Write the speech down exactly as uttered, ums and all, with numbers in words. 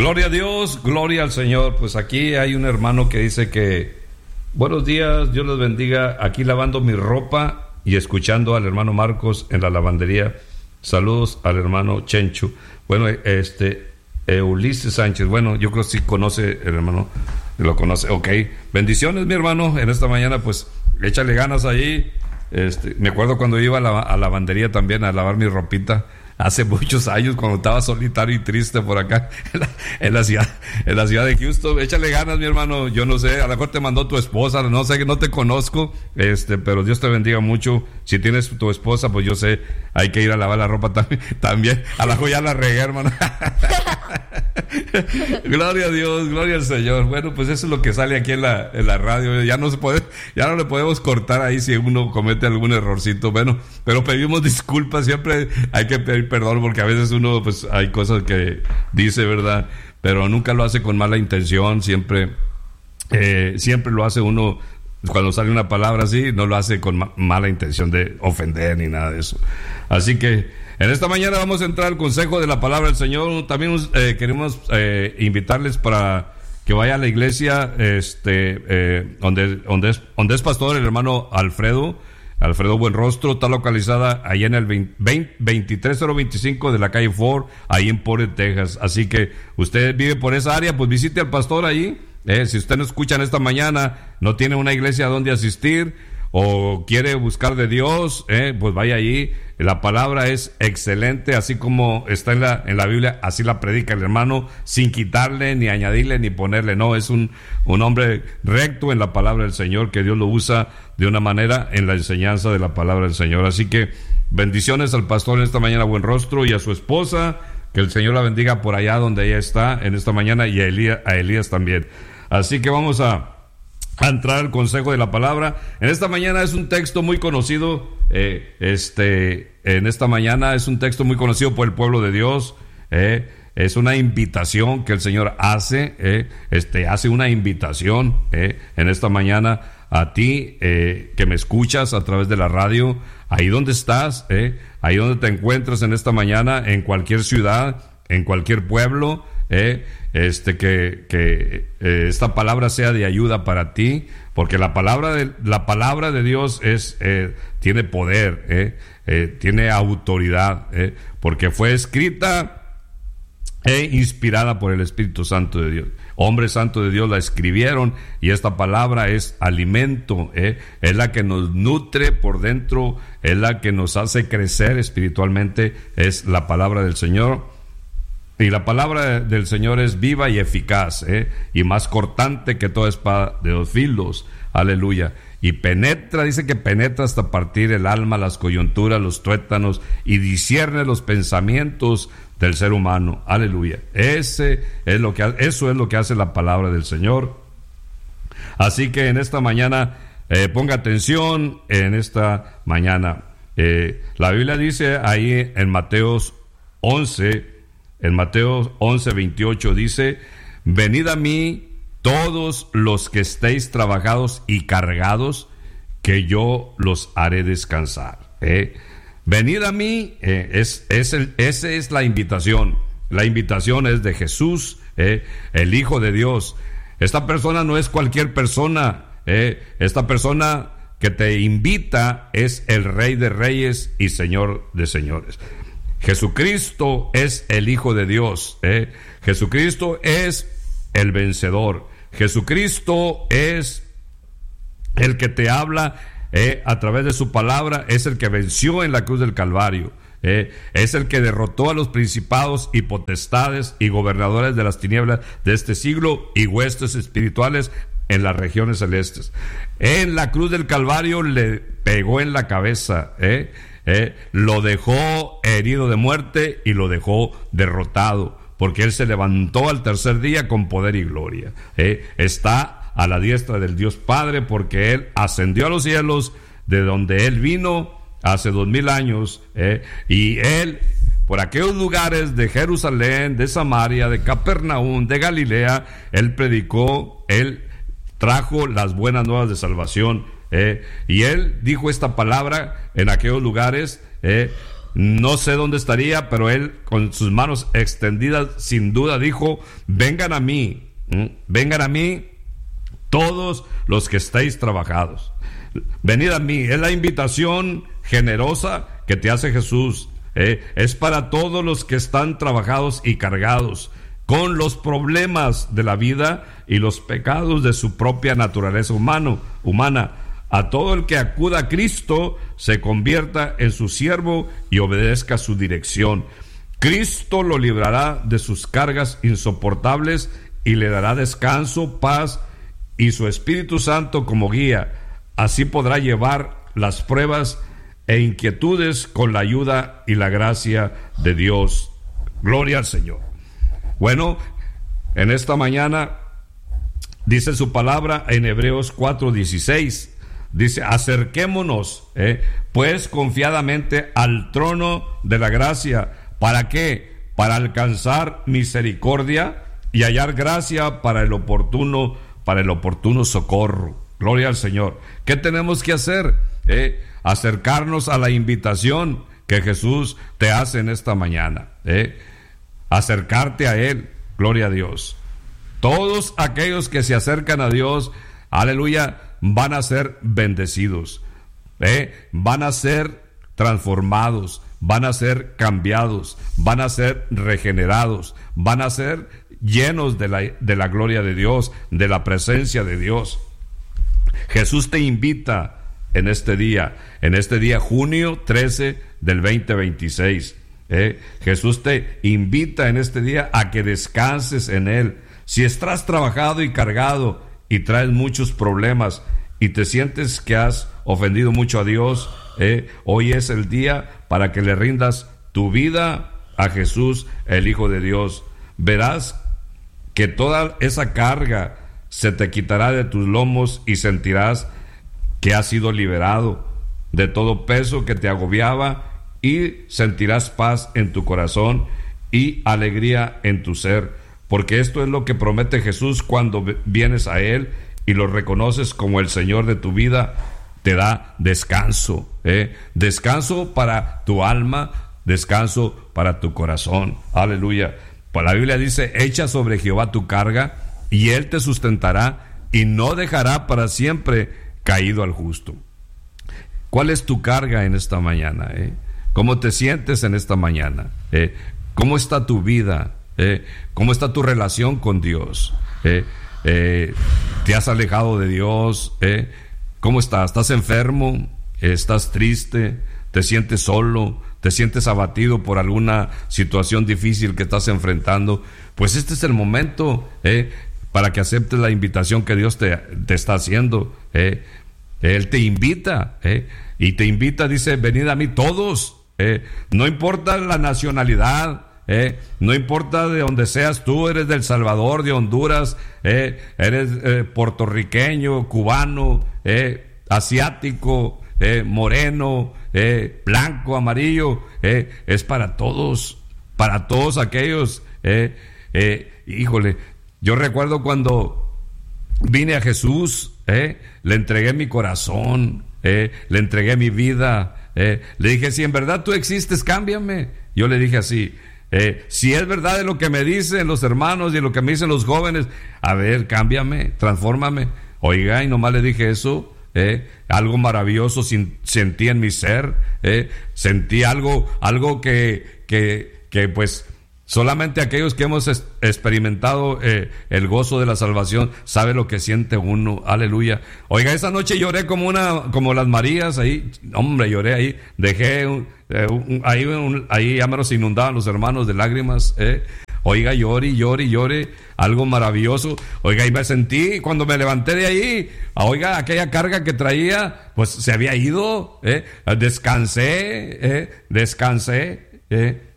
Gloria a Dios, gloria al Señor. Pues aquí hay un hermano que dice que buenos días, Dios los bendiga, aquí lavando mi ropa y escuchando al hermano Marcos en la lavandería. Saludos al hermano Chencho. Bueno, este eh, Ulises Sánchez, bueno, yo creo que sí conoce el hermano, lo conoce, ok. Bendiciones, mi hermano, en esta mañana, pues échale ganas ahí. Este, me acuerdo cuando iba a la, a la lavandería también a lavar mi ropita hace muchos años, cuando estaba solitario y triste por acá en la, en la ciudad en la ciudad de Houston. Échale ganas, mi hermano. Yo no sé, a lo mejor te mandó tu esposa, no sé, que no te conozco, este, pero Dios te bendiga mucho. Si tienes tu esposa, pues yo sé, hay que ir a lavar la ropa también. también. A la joya la regué, hermano. Gloria a Dios, gloria al Señor. Bueno, pues eso es lo que sale aquí en la, en la radio. Ya no se puede, ya no le podemos cortar ahí si uno comete algún errorcito. Bueno, pero pedimos disculpas, siempre hay que pedir perdón, porque a veces uno, pues hay cosas que dice, ¿verdad? Pero nunca lo hace con mala intención, siempre, eh, siempre lo hace uno, cuando sale una palabra así, no lo hace con ma- mala intención de ofender ni nada de eso. Así que en esta mañana vamos a entrar al consejo de la palabra del Señor. También eh, queremos eh, invitarles para que vaya a la iglesia, este, eh, donde, donde, es, donde es pastor el hermano Alfredo. Alfredo Buenrostro, está localizada ahí en el veintitrés cero veinticinco de la calle Ford, ahí en Porter, Texas. Así que usted vive por esa área, pues visite al pastor ahí. Eh, si usted no escucha en esta mañana, no tiene una iglesia donde asistir o quiere buscar de Dios, eh, pues vaya allí. La palabra es excelente, así como está en la, en la Biblia, así la predica el hermano, sin quitarle, ni añadirle, ni ponerle. No, es un, un hombre recto en la palabra del Señor, que Dios lo usa de una manera en la enseñanza de la palabra del Señor. Así que bendiciones al pastor en esta mañana, Buenrostro, y a su esposa, que el Señor la bendiga por allá donde ella está en esta mañana, y a Elías, a Elías también. Así que vamos a... a entrar al consejo de la palabra. En esta mañana es un texto muy conocido, eh, este, en esta mañana es un texto muy conocido por el pueblo de Dios, eh, es una invitación que el Señor hace, eh, este, hace una invitación eh, en esta mañana a ti eh, que me escuchas a través de la radio, ahí donde estás, eh, ahí donde te encuentras en esta mañana, en cualquier ciudad, en cualquier pueblo, eh, este que, que eh, esta palabra sea de ayuda para ti, porque la palabra de la palabra de Dios es eh, tiene poder, eh, eh, tiene autoridad, eh, porque fue escrita e inspirada por el Espíritu Santo de Dios. Hombres santos de Dios la escribieron, y esta palabra es alimento, eh, es la que nos nutre por dentro, es la que nos hace crecer espiritualmente, es la palabra del Señor. Y la palabra del Señor es viva y eficaz, ¿eh? y más cortante que toda espada de dos filos. Aleluya. Y penetra, dice que penetra hasta partir el alma, las coyunturas, los tuétanos, y discierne los pensamientos del ser humano. Aleluya. Ese es lo que, eso es lo que hace la palabra del Señor. Así que en esta mañana, eh, ponga atención en esta mañana. Eh, la Biblia dice ahí en Mateos once, en Mateo once, veintiocho, dice: venid a mí todos los que estéis trabajados y cargados, que yo los haré descansar. ¿Eh? Venid a mí, eh, es, es el, esa es la invitación. La invitación es de Jesús, eh, el Hijo de Dios. Esta persona no es cualquier persona. Eh, esta persona que te invita es el Rey de Reyes y Señor de Señores. Jesucristo es el Hijo de Dios, ¿eh? Jesucristo es el vencedor. Jesucristo es el que te habla eh, a través de su palabra, es el que venció en la cruz del Calvario, eh, es el que derrotó a los principados y potestades y gobernadores de las tinieblas de este siglo y huestes espirituales en las regiones celestes. En la cruz del Calvario le pegó en la cabeza, eh, eh, lo dejó herido de muerte y lo dejó derrotado, porque él se levantó al tercer día con poder y gloria. Eh, está a la diestra del Dios Padre, porque él ascendió a los cielos, de donde él vino hace dos mil años, eh, y él por aquellos lugares de Jerusalén, de Samaria, de Capernaum, de Galilea, él predicó, él trajo las buenas nuevas de salvación, eh, y él dijo esta palabra en aquellos lugares, eh, no sé dónde estaría, pero él con sus manos extendidas sin duda dijo: vengan a mí, ¿m? vengan a mí todos los que estáis trabajados. Venid a mí. Es la invitación generosa que te hace Jesús. ¿eh? Es para todos los que están trabajados y cargados con los problemas de la vida y los pecados de su propia naturaleza humano, humana. A todo el que acuda a Cristo se convierta en su siervo y obedezca su dirección. Cristo lo librará de sus cargas insoportables y le dará descanso, paz y su Espíritu Santo como guía. Así podrá llevar las pruebas e inquietudes con la ayuda y la gracia de Dios. Gloria al Señor. Bueno, en esta mañana dice su palabra en Hebreos cuatro dieciséis. Dice: acerquémonos eh, pues confiadamente al trono de la gracia. ¿Para qué? Para alcanzar misericordia y hallar gracia para el oportuno, para el oportuno socorro. Gloria al Señor. ¿Qué tenemos que hacer? Eh, acercarnos a la invitación que Jesús te hace en esta mañana. Eh, acercarte a Él. Gloria a Dios. Todos aquellos que se acercan a Dios, aleluya, van a ser bendecidos, ¿eh? van a ser transformados, van a ser cambiados, van a ser regenerados, van a ser llenos de la, de la gloria de Dios, de la presencia de Dios. Jesús te invita en este día, en este día junio trece del veinte veintiséis. ¿eh? Jesús te invita en este día a que descanses en Él. Si estás trabajado y cargado y traes muchos problemas y te sientes que has ofendido mucho a Dios, eh, hoy es el día para que le rindas tu vida a Jesús, el Hijo de Dios. Verás que toda esa carga se te quitará de tus lomos y sentirás que has sido liberado de todo peso que te agobiaba, y sentirás paz en tu corazón y alegría en tu ser, porque esto es lo que promete Jesús cuando vienes a Él y lo reconoces como el Señor de tu vida. Te da descanso, ¿eh? descanso para tu alma, descanso para tu corazón. Aleluya. Pues la Biblia dice: echa sobre Jehová tu carga y Él te sustentará y no dejará para siempre caído al justo. ¿Cuál es tu carga en esta mañana? Eh? ¿Cómo te sientes en esta mañana? Eh? ¿Cómo está tu vida? Eh? ¿Cómo está tu relación con Dios? Eh? Eh, ¿Te has alejado de Dios? Eh? ¿Cómo estás? ¿Estás enfermo? ¿Estás triste? ¿Te sientes solo? ¿Te sientes abatido por alguna situación difícil que estás enfrentando? Pues este es el momento eh, para que aceptes la invitación que Dios te, te está haciendo. Eh. Él te invita, eh, y te invita, dice: venid a mí todos. Eh. No importa la nacionalidad, eh, no importa de donde seas tú, eres del Salvador, de Honduras, eh, eres eh, puertorriqueño, cubano, eh, asiático, eh, moreno, eh, blanco, amarillo, eh, es para todos, para todos aquellos. Eh, eh, híjole, yo recuerdo cuando vine a Jesús, eh, le entregué mi corazón, eh, le entregué mi vida, eh, le dije: si en verdad tú existes, cámbiame. Yo le dije así: eh, si es verdad de lo que me dicen los hermanos y de lo que me dicen los jóvenes, a ver, cámbiame, transfórmame. Oiga, y nomás le dije eso, eh, algo maravilloso sin, sentí en mi ser, eh, sentí algo, algo que, que, que pues solamente aquellos que hemos es, experimentado eh, el gozo de la salvación sabe lo que siente uno. Aleluya. Oiga, esa noche lloré como una, como las Marías ahí. Hombre, lloré ahí. Dejé un, eh, un, ahí, un, ahí ya me los inundaban los hermanos de lágrimas. Eh. Oiga, lloré, lloré, lloré. Algo maravilloso. Oiga, y me sentí cuando me levanté de ahí. Oiga, aquella carga que traía, pues se había ido. Eh. Descansé, eh. descansé. Eh.